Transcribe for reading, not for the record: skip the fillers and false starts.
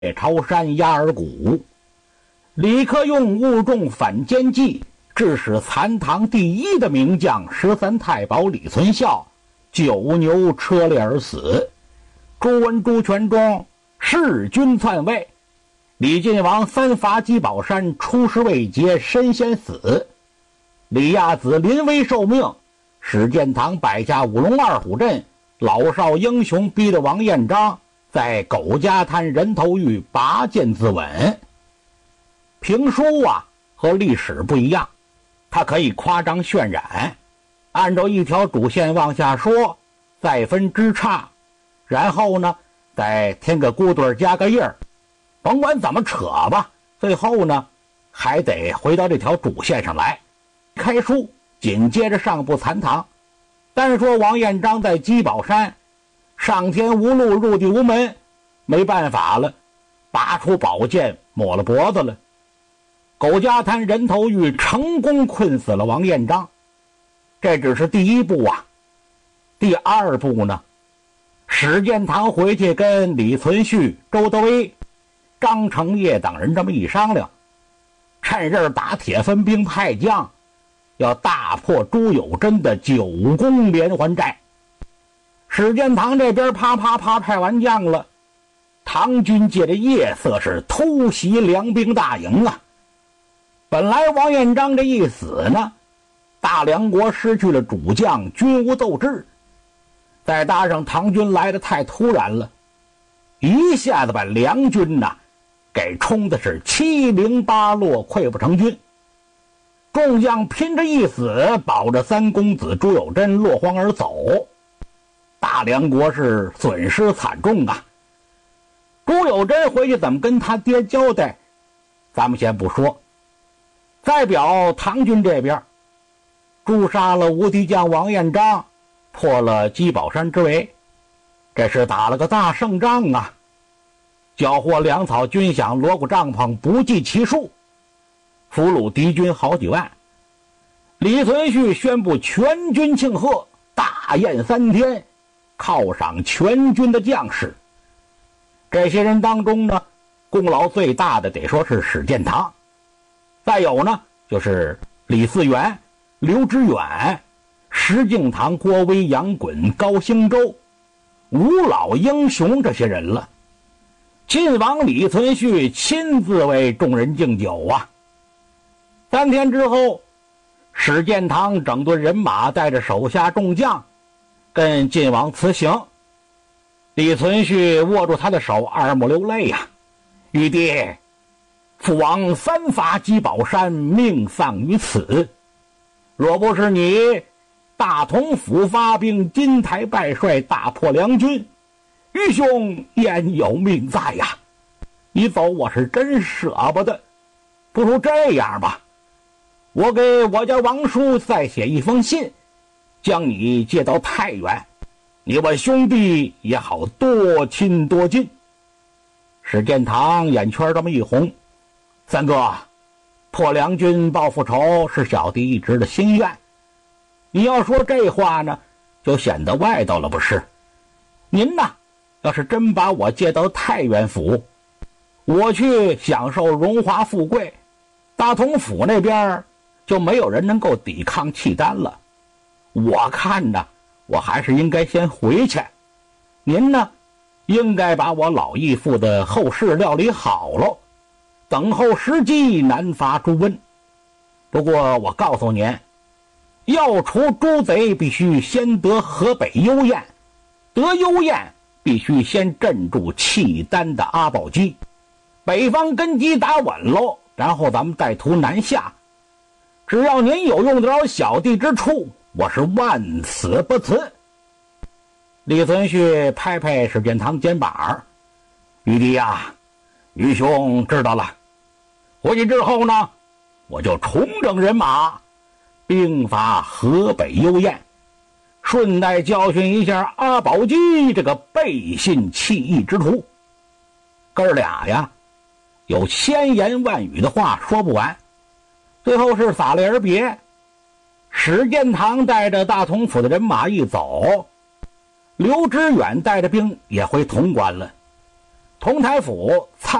朝山压而鼓，李克用误中反间计，致使残唐第一的名将13太保李存孝9牛车裂而死。朱温、朱全忠弑君篡位，李晋王3伐鸡宝山，出师未捷，身先死。李亚子临危受命，史建堂摆下五龙二虎阵，老少英雄逼得王彦章在狗家滩人头峪拔剑自刎。评书啊和历史不一样，它可以夸张渲染，按照一条主线往下说，再分枝杈，然后呢再添个咕墩加个印儿，甭管怎么扯吧，最后呢还得回到这条主线上来。开书紧接着上部残唐，单说王彦章在鸡宝山上天无路入地无门，没办法了，拔出宝剑抹了脖子了。狗家滩人头峪成功困死了王彦章，这只是第一步啊。第二步呢，史建堂回去跟李存勖、周德威、张承业等人这么一商量，趁热打铁，分兵派将，要大破朱友贞的9宫连环寨。史建堂这边啪啪啪派完将了，唐军借着夜色是突袭梁兵大营啊。本来王彦章这一死呢，大梁国失去了主将，军无斗志，再搭上唐军来得太突然了，一下子把梁军呐给冲的是七零八落，溃不成军。众将拼着一死，保着三公子朱友贞落荒而走，大梁国是损失惨重啊。朱友贞回去怎么跟他爹交代，咱们先不说。再表唐军这边，诛杀了无敌将王彦章，破了鸡宝山之围，这是打了个大胜仗啊！缴获粮草军饷锣鼓帐篷不计其数，俘虏敌军好几万。李存勖宣布全军庆贺，大宴3天，犒赏全军的将士。这些人当中呢，功劳最大的得说是史建堂，再有呢就是李嗣源、刘知远、石敬瑭、郭威、杨衮、高兴周，五老英雄这些人了。晋王李存勖亲自为众人敬酒啊。3天之后，史建堂整顿人马，带着手下众将跟晋王辞行。李存勖握住他的手，二目流泪呀，玉帝，父王3伐鸡宝山，命丧于此。若不是你大同府发兵，金台拜帅，大破梁军，愚兄焉有命在呀？你走我是真舍不得，不如这样吧，我给我家王叔再写一封信，将你接到太原，你我兄弟也好多亲多近。史建堂眼圈这么一红，三哥，破梁军报复仇是小弟一直的心愿，你要说这话呢，就显得外道了不是？您呢，要是真把我接到太原府，我去享受荣华富贵，大同府那边就没有人能够抵抗契丹了。我看呢，我还是应该先回去。您呢，应该把我老义父的后事料理好了，等候时机南伐朱温。不过我告诉您，要除朱贼，必须先得河北幽燕，得幽燕必须先镇住契丹的阿保机，北方根基打稳喽，然后咱们再图南下。只要您有用得着小弟之处，我是万死不辞。李存勖拍拍史建堂肩膀，玉帝呀，愚兄知道了。回去之后呢，我就重整人马，兵伐河北幽燕，顺带教训一下阿保机这个背信弃义之徒。哥俩呀，有千言万语的话说不完，最后是洒泪而别。史建堂带着大同府的人马一走，刘知远带着兵也回潼关了。 同台府